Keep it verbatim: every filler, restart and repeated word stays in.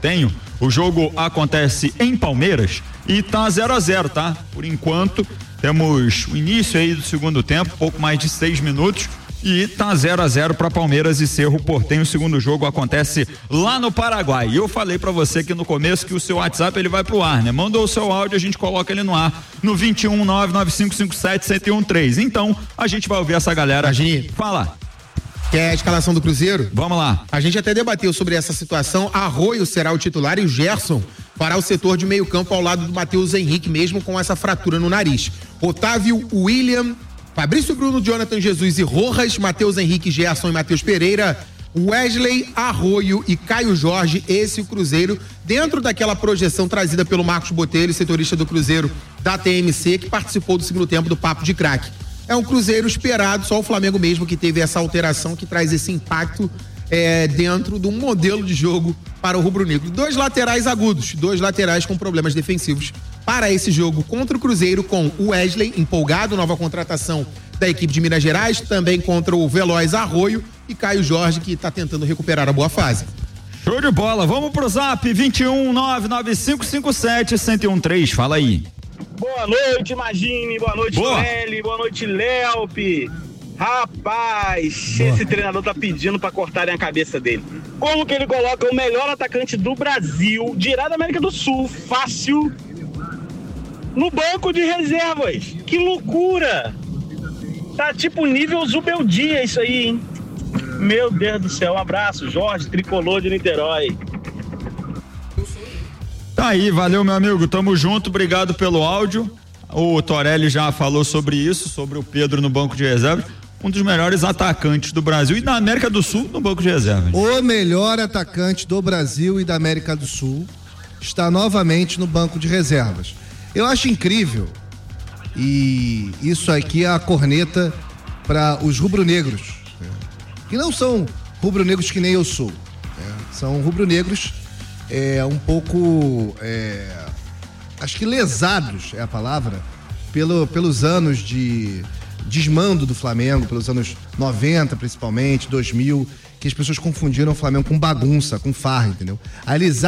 Porteño. O jogo acontece em Palmeiras e tá zero a zero, tá? Por enquanto, temos o início aí do segundo tempo, pouco mais de seis minutos. E tá zero a zero para Palmeiras e Cerro Porteño. O segundo jogo acontece lá no Paraguai. E eu falei para você aqui no começo que o seu WhatsApp ele vai pro ar, né? Manda o seu áudio, a gente coloca ele no ar no dois um nove nove cinco cinco sete sete um três. Então, a gente vai ouvir essa galera. Agir. Fala. Quer a escalação do Cruzeiro? Vamos lá. A gente até debateu sobre essa situação. Arroio será o titular e o Gerson fará o setor de meio campo ao lado do Matheus Henrique, mesmo com essa fratura no nariz. Otávio, William, Fabrício Bruno, Jonathan Jesus e Rojas, Matheus Henrique, Gerson e Matheus Pereira, Wesley, Arroio e Caio Jorge, esse o Cruzeiro, dentro daquela projeção trazida pelo Marcos Botelho, setorista do Cruzeiro da T M C, que participou do segundo tempo do Papo de Craque. É um Cruzeiro esperado, só o Flamengo mesmo que teve essa alteração, que traz esse impacto é, dentro de um modelo de jogo para o rubro-negro. Dois laterais agudos, dois laterais com problemas defensivos para esse jogo contra o Cruzeiro, com o Wesley empolgado, nova contratação da equipe de Minas Gerais, também contra o Veloz Arroio e Caio Jorge, que está tentando recuperar a boa fase. Show de bola, vamos pro zap dois um nove nove cinco cinco sete sete um três, fala aí. Boa noite, Magine, boa noite, Noelle, boa noite, Léope. Rapaz, boa. Esse treinador tá pedindo pra cortarem a cabeça dele. Como que ele coloca o melhor atacante do Brasil, direto da América do Sul, fácil, no banco de reservas? Que loucura! Tá tipo nível Zubeldia isso aí, hein? Meu Deus do céu, um abraço, Jorge, tricolor de Niterói. Tá aí, valeu, meu amigo, tamo junto, obrigado pelo áudio. O Torelli já falou sobre isso, sobre o Pedro no banco de reservas, um dos melhores atacantes do Brasil e da América do Sul no banco de reservas. O melhor atacante do Brasil e da América do Sul está novamente no banco de reservas. Eu acho incrível, e isso aqui é a corneta para os rubro-negros, né? Que não são rubro-negros que nem eu sou, né? São rubro-negros é, um pouco, é, acho que lesados é a palavra, pelo, pelos anos de desmando do Flamengo, pelos anos noventa principalmente, dois mil, que as pessoas confundiram o Flamengo com bagunça, com farra, entendeu? A